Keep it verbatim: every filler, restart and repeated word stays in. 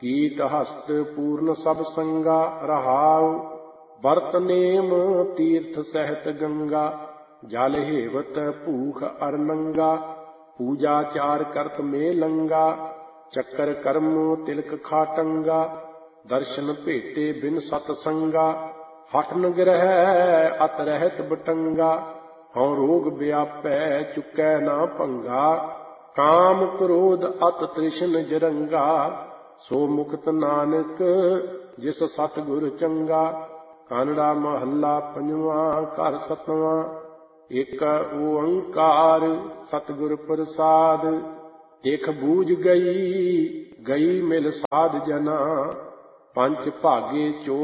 ਕੀਟ ਹਸਤ ਪੂਰਨ ਸਭ ਸੰਗਾ ਰਹਾਉ। ਵਰਤ ਨੇਮ ਤੀਰਥ ਸਹਿਤ ਗੰਗਾ, ਜਲ ਹੇਵਤ ਭੂਖ ਅਰ ਨੰਗਾ। ਪੂਜਾ ਚਾਰ ਕਰਤ ਮੇ ਲੰਗਾ, ਚੱਕਰ ਕਰਮ ਤਿਲਕ ਖਾਟੰਗਾ। ਦਰਸ਼ਨ ਭੇਟੇ ਬਿਨ ਸਤ ਸੰਗਾ, ਹਠ ਨ ਗ੍ਰਹਿ ਅਤ ਰਹਿਤ ਬਟੰਗਾ। ਹਉ ਰੋਗ ਵਿਆਪੈ ਚੁਕੈ ਨਾ ਭੰਗਾ, ਕਾਮ ਕ੍ਰੋਧ ਅਤ ਤ੍ਰਿਸ਼ਨ ਜਰੰਗਾ। ਸੋ ਮੁਕਤ ਨਾਨਕ ਜਿਸ ਸਤਿਗੁਰ ਚੰਗਾ। ਕਾਨੜਾ ਮਹੱਲਾ ਪੰਜਵਾਂ ਘਰ ਸਤਵਾਂ। ਏਕ ਓੰਕਾਰ ਸਤਿਗੁਰ ਪ੍ਰਸਾਦ, ਇਕ ਬੂਝ ਗਈ ਗਈ ਮਿਲ ਸਾਧ ਜਨਾ। ਪੰਚ ਭਾਗੇ ਚੋ